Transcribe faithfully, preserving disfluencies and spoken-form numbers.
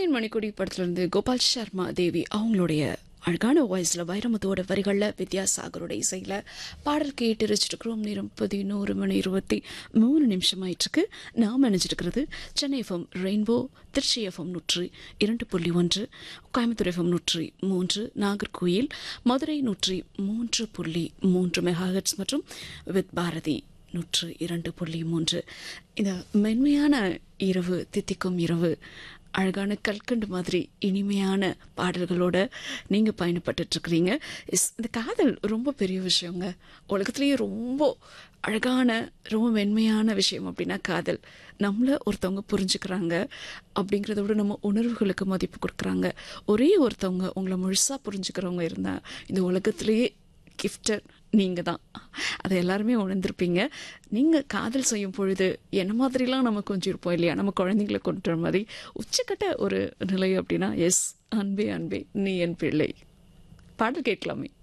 மணியன் மணிக்கொடி படத்திலிருந்து கோபால் சர்மா தேவி அவங்களுடைய அழகான வாய்ஸில் வைரமுத்தோட வரிகளில் வித்யாசாகரோட இசையில் பாடல் கேட்டு ரசிச்சிருக்கிறோம். நேரம் பதினோரு மணி இருபத்தி மூணு நிமிஷம் ஆயிட்டுருக்கு. நாம் நினைச்சிருக்கிறது Chennai FM rainbow, Trichy FM நூற்றி இரண்டு புள்ளி ஒன்று, கோயம்புத்தூர் எஃப்எம் நூற்றி மூன்று, நாகர்கோயில், மதுரை நூற்றி மூன்று புள்ளி மூன்று மெகாஹெட்ஸ் மற்றும் வித் பாரதி நூற்று இரண்டு புள்ளி மூன்று. இந்த மென்மையான இரவு, தித்திக்கும் இரவு, அழகான கல்கண்டு மாதிரி இனிமையான பாடல்களோட நீங்கள் பயணப்பட்டுருக்கிறீங்க. இஸ் இந்த காதல் ரொம்ப பெரிய விஷயங்க. உலகத்துலேயே ரொம்ப அழகான, ரொம்ப மென்மையான விஷயம் அப்படின்னா காதல். நம்மளை ஒருத்தவங்க புரிஞ்சுக்கிறாங்க அப்படிங்கிறத விட நம்ம உணர்வுகளுக்கு மதிப்பு கொடுக்குறாங்க. ஒரே ஒருத்தவங்க உங்களை முழுசாக புரிஞ்சுக்கிறவங்க இருந்தால் இந்த உலகத்துலேயே கிஃப்டட் நீங்கள் தான். அதை எல்லாருமே உணர்ந்திருப்பீங்க. நீங்கள் காதல் செய்யும் பொழுது என்ன மாதிரிலாம் நம்ம கொஞ்சம் இருப்போம் இல்லையா? நம்ம குழந்தைங்களை கொண்டு வர மாதிரி உச்சக்கட்ட ஒரு நிலை அப்படின்னா எஸ், அன்பே அன்பே நீ என் பிள்ளை. பாடல் கேட்கலாமே.